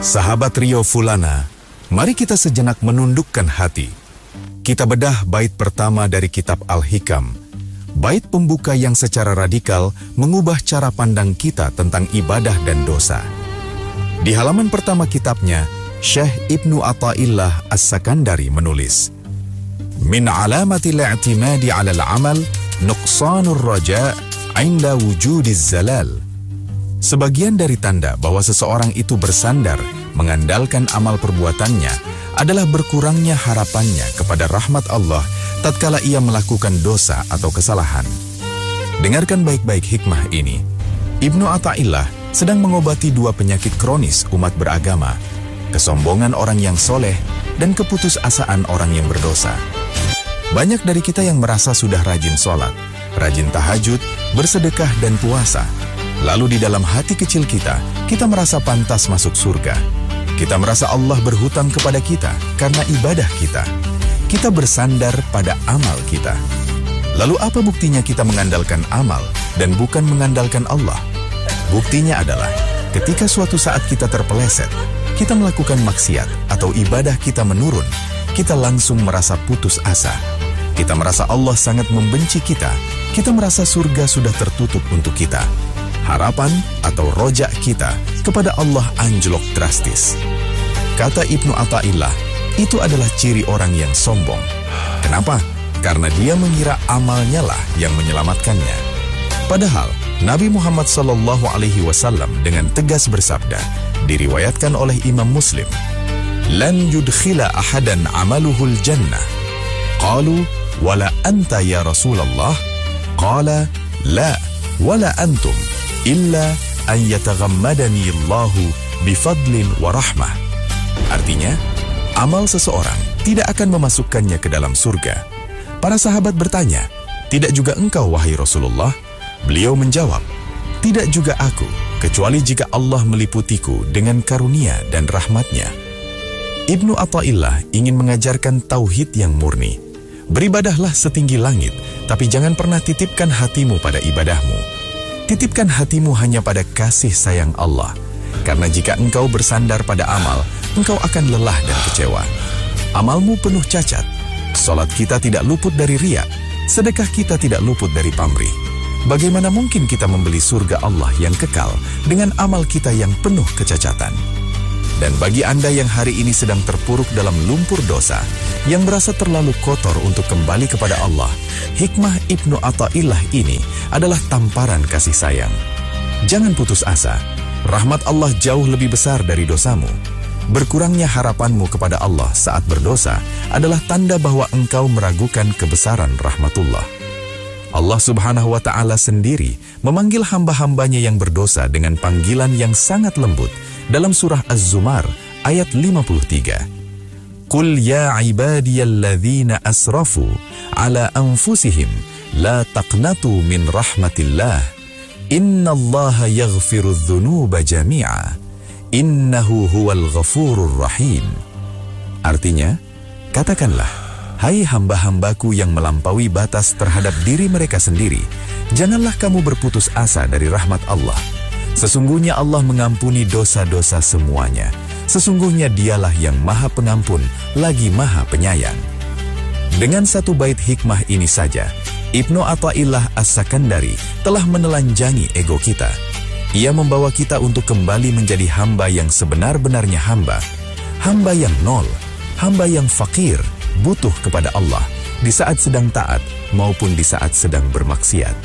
Sahabat Rio Fulana, mari kita sejenak menundukkan hati. Kita bedah bait pertama dari kitab Al-Hikam, bait pembuka yang secara radikal mengubah cara pandang kita tentang ibadah dan dosa. Di halaman pertama kitabnya, Syekh Ibnu Athaillah As-Sakandari menulis, Min alamatil i'timadi 'alal 'amal nuqsanur raja' 'inda wujudiz zalal. Sebagian dari tanda bahwa seseorang itu bersandar mengandalkan amal perbuatannya adalah berkurangnya harapannya kepada rahmat Allah tatkala ia melakukan dosa atau kesalahan. Dengarkan baik-baik hikmah ini. Ibnu Athaillah sedang mengobati dua penyakit kronis umat beragama, kesombongan orang yang soleh dan keputusasaan orang yang berdosa. Banyak dari kita yang merasa sudah rajin sholat, rajin tahajud, bersedekah dan puasa. Lalu di dalam hati kecil kita merasa pantas masuk surga. Kita merasa Allah berhutang kepada kita karena ibadah kita. Kita bersandar pada amal kita. Lalu apa buktinya kita mengandalkan amal dan bukan mengandalkan Allah? Buktinya adalah ketika suatu saat kita terpeleset, kita melakukan maksiat atau ibadah kita menurun, kita langsung merasa putus asa. Kita merasa Allah sangat membenci kita. Kita merasa surga sudah tertutup untuk kita. Harapan atau rojak kita kepada Allah anjlok drastis. Kata Ibnu Athaillah, itu adalah ciri orang yang sombong. Kenapa? Karena dia mengira amalnya lah yang menyelamatkannya. Padahal Nabi Muhammad SAW dengan tegas bersabda, diriwayatkan oleh Imam Muslim, Lan yudkhila ahadan amaluhul jannah. Qalu, wala anta ya Rasulullah? Qala, la, wala antum. Illa an yataghammadani Allahu bifadlin wa rahmah. Artinya, amal seseorang tidak akan memasukkannya ke dalam surga. Para sahabat bertanya, tidak juga engkau wahai Rasulullah? Beliau menjawab, tidak juga aku, kecuali jika Allah meliputiku dengan karunia dan rahmatnya. Ibnu Athaillah ingin mengajarkan tauhid yang murni. Beribadahlah setinggi langit, tapi jangan pernah titipkan hatimu pada ibadahmu. Titipkan hatimu hanya pada kasih sayang Allah. Karena jika engkau bersandar pada amal, engkau akan lelah dan kecewa. Amalmu penuh cacat. Salat kita tidak luput dari riya. Sedekah kita tidak luput dari pamrih. Bagaimana mungkin kita membeli surga Allah yang kekal dengan amal kita yang penuh kecacatan? Dan bagi Anda yang hari ini sedang terpuruk dalam lumpur dosa, yang merasa terlalu kotor untuk kembali kepada Allah, hikmah Ibnu Athaillah ini adalah tamparan kasih sayang. Jangan putus asa. Rahmat Allah jauh lebih besar dari dosamu. Berkurangnya harapanmu kepada Allah saat berdosa adalah tanda bahwa engkau meragukan kebesaran rahmatullah. Allah Subhanahu wa Ta'ala sendiri memanggil hamba-hambanya yang berdosa dengan panggilan yang sangat lembut dalam surah Az-Zumar ayat 53. Qul ya ibadiyalladzina asrafu ala anfusihim la taqnatu min rahmatillah. Innallaha yaghfirudz dzunuba jami'a. Innahu huwal ghafurur rahim. Artinya, katakanlah, hai hamba-hambaku yang melampaui batas terhadap diri mereka sendiri, janganlah kamu berputus asa dari rahmat Allah. Sesungguhnya Allah mengampuni dosa-dosa semuanya. Sesungguhnya dialah yang maha pengampun, lagi maha penyayang. Dengan satu bait hikmah ini saja, Ibnu Athaillah As-Sakandari telah menelanjangi ego kita. Ia membawa kita untuk kembali menjadi hamba yang sebenar-benarnya hamba. Hamba yang nol, hamba yang fakir, butuh kepada Allah di saat sedang taat maupun di saat sedang bermaksiat.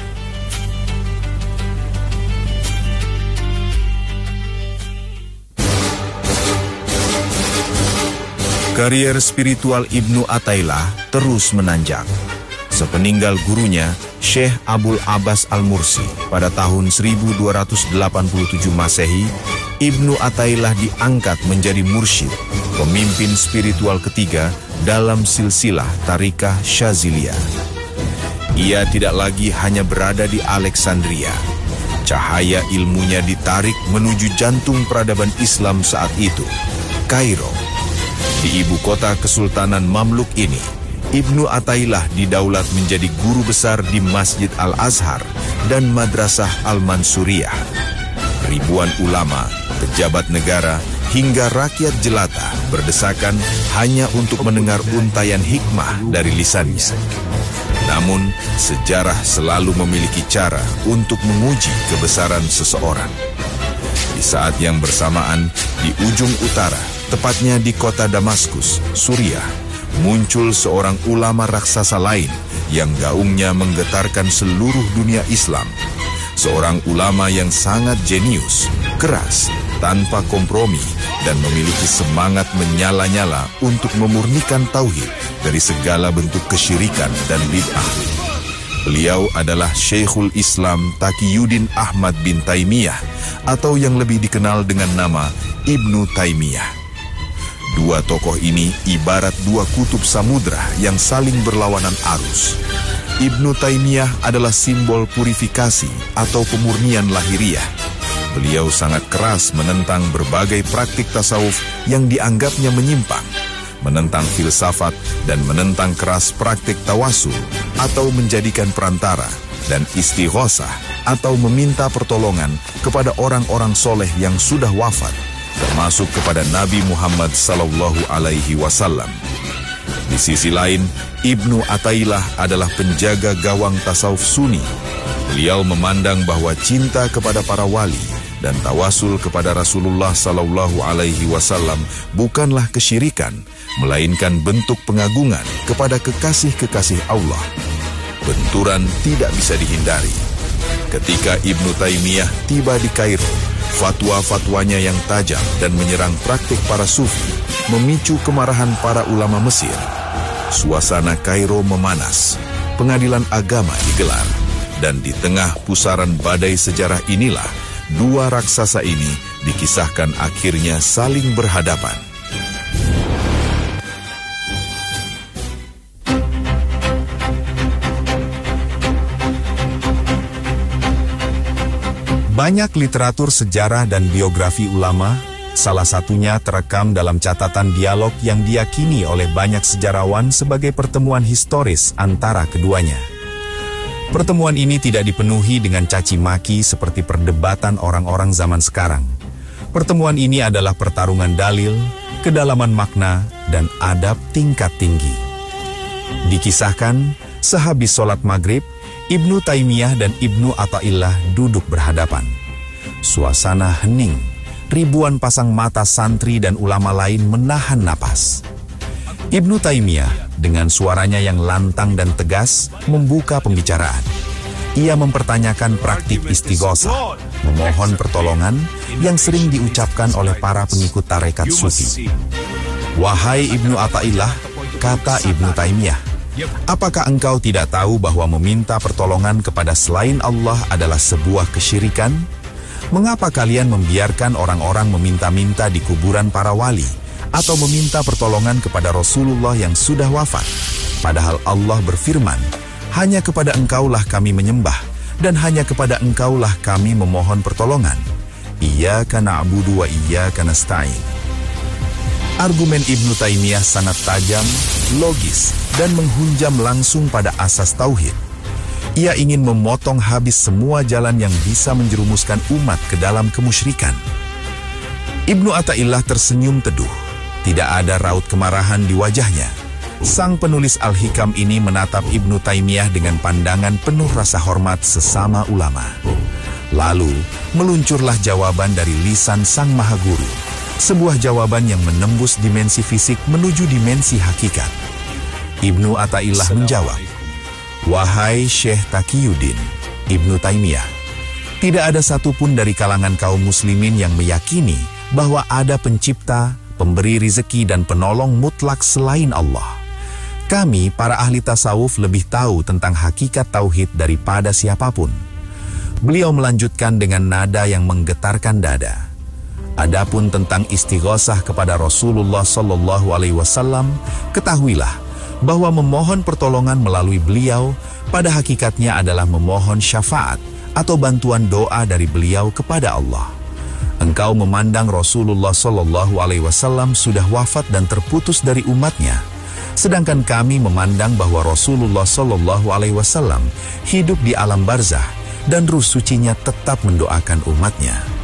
Karier spiritual Ibnu Athaillah terus menanjak. Sepeninggal gurunya, Syekh Abul Abbas Al-Mursi pada tahun 1287 Masehi, Ibnu Athaillah diangkat menjadi mursyid, pemimpin spiritual ketiga dalam silsilah Tarikah Syaziliyah. Ia tidak lagi hanya berada di Alexandria. Cahaya ilmunya ditarik menuju jantung peradaban Islam saat itu, Kairo. Di ibu kota Kesultanan Mamluk ini, Ibnu Athaillah didaulat menjadi guru besar di Masjid Al-Azhar dan Madrasah Al-Mansuriyah. Ribuan ulama, pejabat negara, hingga rakyat jelata berdesakan hanya untuk mendengar untayan hikmah dari lisannya. Namun, sejarah selalu memiliki cara untuk menguji kebesaran seseorang. Di saat yang bersamaan, di ujung utara, tepatnya di kota Damaskus, Suriah, muncul seorang ulama raksasa lain yang gaungnya menggetarkan seluruh dunia Islam. Seorang ulama yang sangat jenius, keras, tanpa kompromi, dan memiliki semangat menyala-nyala untuk memurnikan tauhid dari segala bentuk kesyirikan dan bid'ah. Beliau adalah Syekhul Islam Taqiyuddin Ahmad bin Taimiyah, atau yang lebih dikenal dengan nama Ibnu Taimiyah. Dua tokoh ini ibarat dua kutub samudra yang saling berlawanan arus. Ibnu Taimiyah adalah simbol purifikasi atau pemurnian lahiriah. Beliau sangat keras menentang berbagai praktik tasawuf yang dianggapnya menyimpang, menentang filsafat dan menentang keras praktik tawasul atau menjadikan perantara, dan istighosah atau meminta pertolongan kepada orang-orang soleh yang sudah wafat, termasuk kepada Nabi Muhammad SAW. Di sisi lain, Ibnu Atailah adalah penjaga gawang tasawuf Sunni. Beliau memandang bahwa cinta kepada para wali dan tawasul kepada Rasulullah SAW bukanlah kesyirikan, melainkan bentuk pengagungan kepada kekasih-kekasih Allah. Benturan tidak bisa dihindari. Ketika Ibnu Taimiyah tiba di Kairo, fatwa-fatwanya yang tajam dan menyerang praktik para sufi memicu kemarahan para ulama Mesir. Suasana Kairo memanas, pengadilan agama digelar, dan di tengah pusaran badai sejarah inilah dua raksasa ini dikisahkan akhirnya saling berhadapan. Banyak literatur sejarah dan biografi ulama, salah satunya terekam dalam catatan dialog yang diyakini oleh banyak sejarawan sebagai pertemuan historis antara keduanya. Pertemuan ini tidak dipenuhi dengan caci maki seperti perdebatan orang-orang zaman sekarang. Pertemuan ini adalah pertarungan dalil, kedalaman makna, dan adab tingkat tinggi. Dikisahkan, sehabis sholat maghrib, Ibnu Taimiyah dan Ibnu Athaillah duduk berhadapan. Suasana hening, ribuan pasang mata santri dan ulama lain menahan napas. Ibnu Taimiyah dengan suaranya yang lantang dan tegas membuka pembicaraan. Ia mempertanyakan praktik istighosah, memohon pertolongan yang sering diucapkan oleh para pengikut tarekat sufi. "Wahai Ibnu Athaillah," kata Ibnu Taimiyah, "apakah engkau tidak tahu bahwa meminta pertolongan kepada selain Allah adalah sebuah kesyirikan? Mengapa kalian membiarkan orang-orang meminta-minta di kuburan para wali atau meminta pertolongan kepada Rasulullah yang sudah wafat? Padahal Allah berfirman, hanya kepada engkaulah kami menyembah dan hanya kepada engkaulah kami memohon pertolongan. Iyyaka na'budu wa iyyaka nasta'in." Argumen Ibnu Taimiyah sangat tajam, logis, dan menghunjam langsung pada asas tauhid. Ia ingin memotong habis semua jalan yang bisa menjerumuskan umat ke dalam kemusyrikan. Ibnu Athaillah tersenyum teduh. Tidak ada raut kemarahan di wajahnya. Sang penulis Al-Hikam ini menatap Ibnu Taimiyah dengan pandangan penuh rasa hormat sesama ulama. Lalu, meluncurlah jawaban dari lisan Sang Maha Guru. Sebuah jawaban yang menembus dimensi fisik menuju dimensi hakikat. Ibnu Athaillah menjawab, "Wahai Syekh Taqiyuddin, Ibnu Taimiyah, tidak ada satupun dari kalangan kaum muslimin yang meyakini bahwa ada pencipta, pemberi rizki dan penolong mutlak selain Allah. Kami, para ahli tasawuf, lebih tahu tentang hakikat tauhid daripada siapapun." Beliau melanjutkan dengan nada yang menggetarkan dada. Adapun tentang istighosah kepada Rasulullah SAW, ketahuilah bahwa memohon pertolongan melalui beliau pada hakikatnya adalah memohon syafaat atau bantuan doa dari beliau kepada Allah. Engkau memandang Rasulullah SAW sudah wafat dan terputus dari umatnya, sedangkan kami memandang bahwa Rasulullah SAW hidup di alam barzah dan ruh sucinya tetap mendoakan umatnya.